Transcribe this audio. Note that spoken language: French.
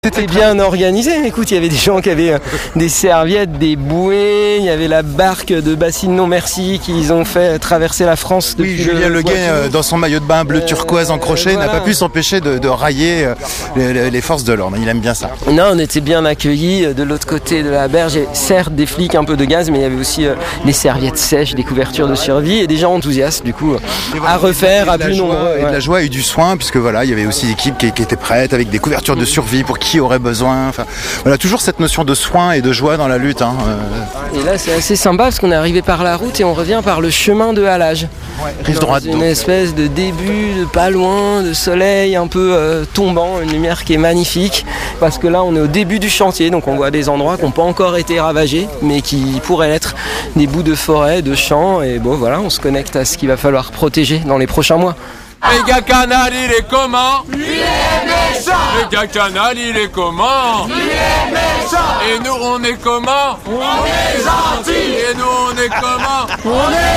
C'était bien organisé. Écoute, il y avait des gens qui avaient des serviettes, des bouées, il y avait la barque de Bassine Non Merci qu'ils ont fait traverser la France. Oui, Julien Leguet, dans son maillot de bain bleu turquoise en crochet, n'a pas pu s'empêcher de railler les forces de l'ordre. Il aime bien ça. Non, on était bien accueillis de l'autre côté de la berge. Et certes, des flics, un peu de gaz, mais il y avait aussi des serviettes sèches, des couvertures de survie et des gens enthousiastes, du coup, à refaire, à plus nombreux. Et de la joie et du soin, puisque voilà, il y avait aussi des équipes qui étaient prêtes avec des couvertures de survie pour qui aurait besoin. Enfin, voilà, toujours cette notion de soin et de joie dans la lutte. Et là, c'est assez sympa parce qu'on est arrivé par la route et on revient par le chemin de halage. Rive droite. Une espèce de début, de pas loin, de soleil un peu tombant, une lumière qui est magnifique. Parce que là, on est au début du chantier, donc on voit des endroits qui n'ont pas encore été ravagés, mais qui pourraient être des bouts de forêt, de champs. Et bon, voilà, on se connecte à ce qu'il va falloir protéger dans les prochains mois. Le gars Canal, il est comment? Il est méchant. Le gars Canal, il est comment? Il est méchant. Et nous, on est comment? On est gentils. Et nous, on est comment? On est